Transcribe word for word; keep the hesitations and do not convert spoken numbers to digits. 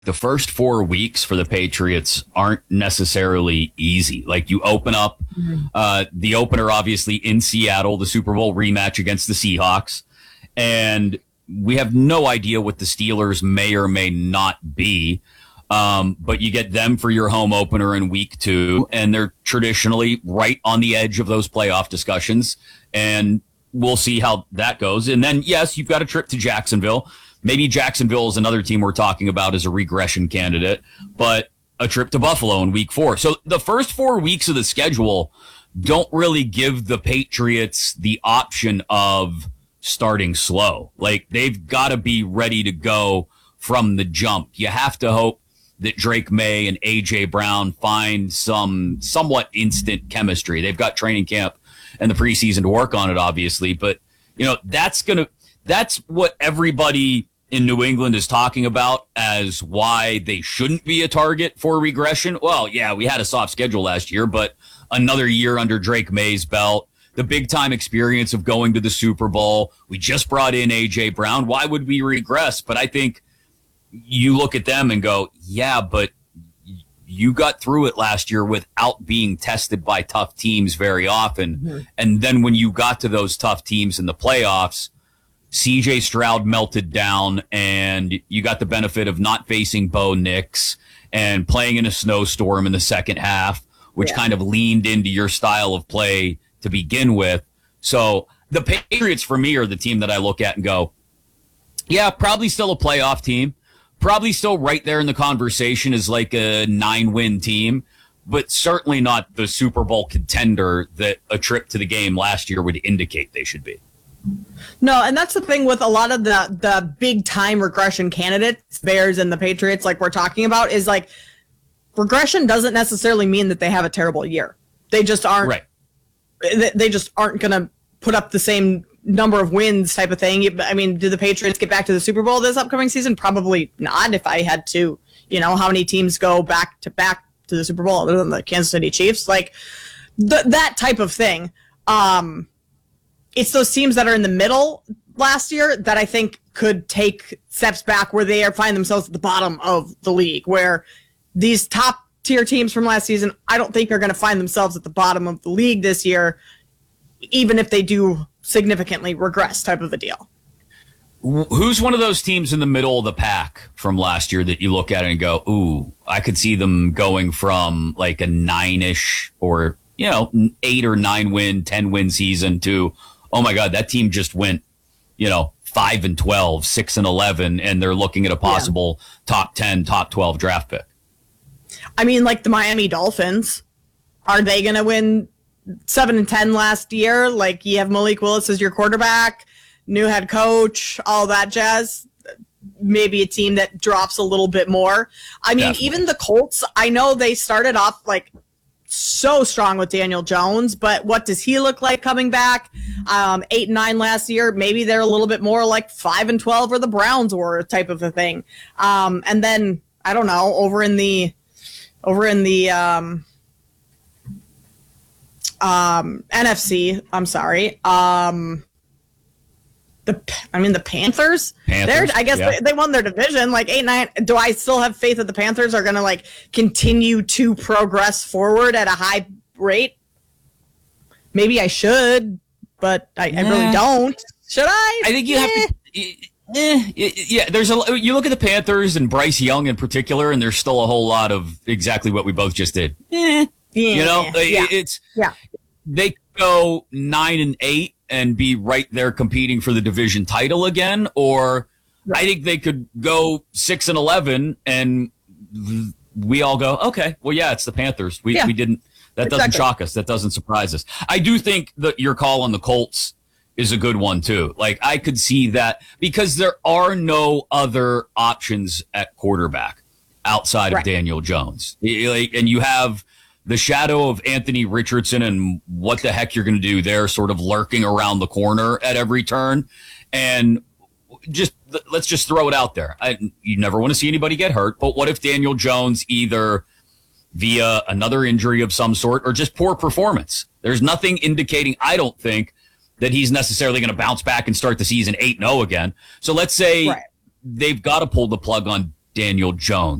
the first four weeks for the Patriots aren't necessarily easy. Like you open up mm-hmm. uh, the opener, obviously in Seattle, the Super Bowl rematch against the Seahawks. And we have no idea what the Steelers may or may not be. Um, but you get them for your home opener in week two, and they're traditionally right on the edge of those playoff discussions. And we'll see how that goes. And then, yes, you've got a trip to Jacksonville. Maybe Jacksonville is another team we're talking about as a regression candidate, but a trip to Buffalo in week four. So the first four weeks of the schedule don't really give the Patriots the option of starting slow. Like, they've got to be ready to go from the jump. You have to hope that Drake May and A J Brown find some somewhat instant chemistry. They've got training camp and the preseason to work on it, obviously, but you know, that's going to, that's what everybody in New England is talking about as why they shouldn't be a target for regression. Well, yeah, we had a soft schedule last year, but another year under Drake May's belt, the big time experience of going to the Super Bowl. We just brought in A J Brown. Why would we regress? But I think you look at them and go, yeah, but you got through it last year without being tested by tough teams very often. Mm-hmm. And then when you got to those tough teams in the playoffs, C J Stroud melted down, and you got the benefit of not facing Bo Nix and playing in a snowstorm in the second half, which yeah. kind of leaned into your style of play to begin with. So the Patriots, for me, are the team that I look at and go, yeah, probably still a playoff team, probably still right there in the conversation as like a nine-win team, but certainly not the Super Bowl contender that a trip to the game last year would indicate they should be. No, and that's the thing with a lot of the the big time regression candidates, Bears and the Patriots, like we're talking about, is like regression doesn't necessarily mean that they have a terrible year. They just aren't. Right. They, they just aren't going to put up the same number of wins type of thing. I mean, do the Patriots get back to the Super Bowl this upcoming season? Probably not. If I had to, you know, how many teams go back to back to the Super Bowl other than the Kansas City Chiefs? Like th- that type of thing. Um, It's those teams that are in the middle last year that I think could take steps back where they are find themselves at the bottom of the league, where these top tier teams from last season, I don't think are going to find themselves at the bottom of the league this year, even if they do significantly regress type of a deal. Who's one of those teams in the middle of the pack from last year that you look at it and go, ooh, I could see them going from like a nine-ish or, you know, eight or nine win, ten win season to, oh my God, that team just went, you know, five and twelve, six and eleven, and they're looking at a possible yeah. top ten, top twelve draft pick. I mean, like the Miami Dolphins, are they going to win seven and ten last year? Like, you have Malik Willis as your quarterback, new head coach, all that jazz. Maybe a team that drops a little bit more. I mean, Definitely. Even the Colts, I know they started off like so strong with Daniel Jones, but what does he look like coming back? Um, eight and nine last year. Maybe they're a little bit more like five and twelve, or the Browns were type of a thing. Um, and then I don't know, over in the over in the um, um, N F C. I'm sorry. Um, the I mean the Panthers. Panthers I guess yeah. they, they won their division. Like eight nine. Do I still have faith that the Panthers are going to like continue to progress forward at a high rate? Maybe I should, but I, I really don't. Should I? I think you eh. have to. Eh, yeah, there's a. You look at the Panthers and Bryce Young in particular, and there's still a whole lot of exactly what we both just did. Eh, yeah, you know, yeah. it's yeah. They go nine and eight and be right there competing for the division title again, or right. I think they could go six and eleven, and we all go, okay, well, yeah, it's the Panthers. We yeah. we didn't. That exactly. doesn't shock us. That doesn't surprise us. I do think that your call on the Colts is a good one too. Like, I could see that because there are no other options at quarterback outside right. of Daniel Jones. And you have the shadow of Anthony Richardson and what the heck you're going to do there sort of lurking around the corner at every turn. And just let's just throw it out there. I, you never want to see anybody get hurt, but what if Daniel Jones either via another injury of some sort or just poor performance? There's nothing indicating, I don't think, that he's necessarily going to bounce back and start the season eight and oh again. So let's say right. they've got to pull the plug on Daniel Jones.